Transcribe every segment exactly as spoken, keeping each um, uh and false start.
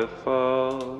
waterfalls.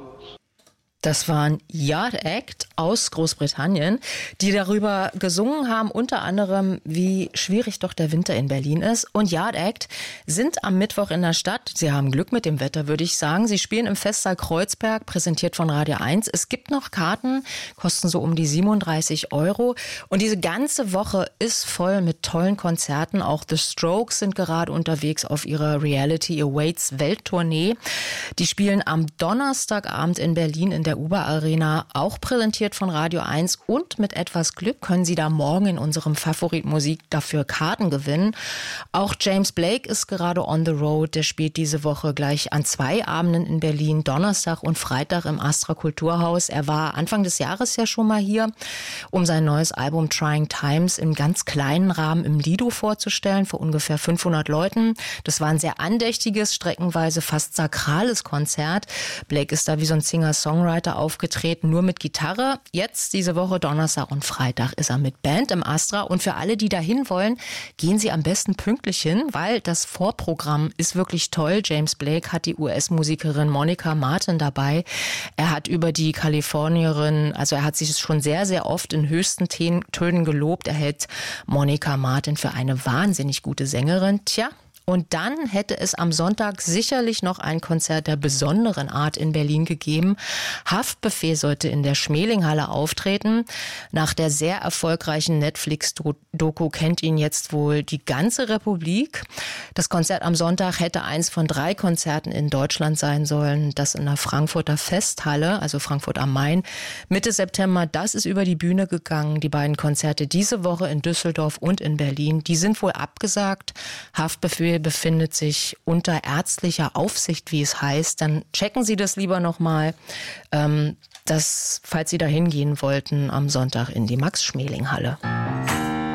Das waren Yard Act aus Großbritannien, die darüber gesungen haben, unter anderem, wie schwierig doch der Winter in Berlin ist. Und Yard Act sind am Mittwoch in der Stadt. Sie haben Glück mit dem Wetter, würde ich sagen. Sie spielen im Festsaal Kreuzberg, präsentiert von Radio eins. Es gibt noch Karten, kosten so um die siebenunddreißig Euro. Und diese ganze Woche ist voll mit tollen Konzerten. Auch The Strokes sind gerade unterwegs auf ihrer Reality Awaits Welttournee. Die spielen am Donnerstagabend in Berlin in der Uber Arena, auch präsentiert von Radio eins. Und mit etwas Glück können Sie da morgen in unserem Favorit Musik dafür Karten gewinnen. Auch James Blake ist gerade on the road. Der spielt diese Woche gleich an zwei Abenden in Berlin, Donnerstag und Freitag im Astra Kulturhaus. Er war Anfang des Jahres ja schon mal hier, um sein neues Album Trying Times im ganz kleinen Rahmen im Lido vorzustellen, vor ungefähr fünfhundert Leuten. Das war ein sehr andächtiges, streckenweise fast sakrales Konzert. Blake ist da wie so ein Singer-Songwriter aufgetreten, nur mit Gitarre. Jetzt, diese Woche, Donnerstag und Freitag, ist er mit Band im Astra. Und für alle, die dahin wollen, gehen Sie am besten pünktlich hin, weil das Vorprogramm ist wirklich toll. James Blake hat die U S-Musikerin Monica Martin dabei. Er hat über die Kalifornierin, also er hat sich schon sehr, sehr oft in höchsten Tönen gelobt. Er hält Monica Martin für eine wahnsinnig gute Sängerin. Tja, und dann hätte es am Sonntag sicherlich noch ein Konzert der besonderen Art in Berlin gegeben. Haftbefehl sollte in der Schmelinghalle auftreten. Nach der sehr erfolgreichen Netflix-Doku kennt ihn jetzt wohl die ganze Republik. Das Konzert am Sonntag hätte eins von drei Konzerten in Deutschland sein sollen. Das in der Frankfurter Festhalle, also Frankfurt am Main. Mitte September, das ist über die Bühne gegangen. Die beiden Konzerte diese Woche in Düsseldorf und in Berlin, die sind wohl abgesagt. Haftbefehl befindet sich unter ärztlicher Aufsicht, wie es heißt. Dann checken Sie das lieber nochmal, ähm, dass, falls Sie da hingehen wollten, am Sonntag in die Max-Schmeling-Halle.